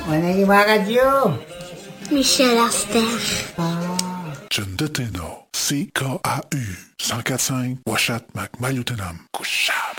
On est à la radio. Michel Asper. John Deteno, CKAU 104.5 Washat McMayutenam Kushab.